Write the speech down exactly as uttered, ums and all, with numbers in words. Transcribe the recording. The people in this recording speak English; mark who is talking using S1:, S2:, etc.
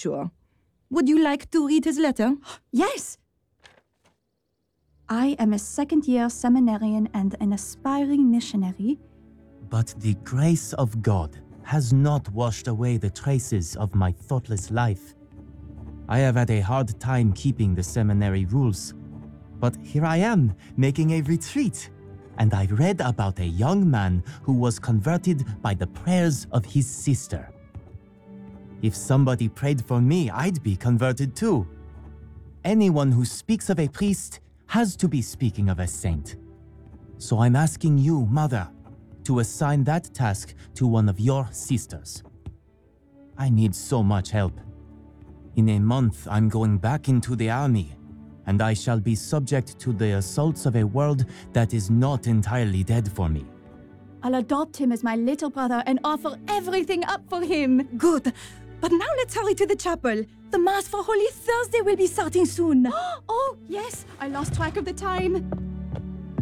S1: sure. Would you like to read his letter?
S2: Yes! I am a second-year seminarian and an aspiring missionary.
S3: But the grace of God has not washed away the traces of my thoughtless life. I have had a hard time keeping the seminary rules, but here I am making a retreat, and I read about a young man who was converted by the prayers of his sister. If somebody prayed for me, I'd be converted too. Anyone who speaks of a priest has to be speaking of a saint. So I'm asking you, Mother, to assign that task to one of your sisters. I need so much help. In a month, I'm going back into the army, and I shall be subject to the assaults of a world that is not entirely dead for me.
S2: I'll adopt him as my little brother and offer everything up for him.
S1: Good. But now let's hurry to the chapel. The Mass for Holy Thursday will be starting soon.
S2: Oh, yes, I lost track of the time.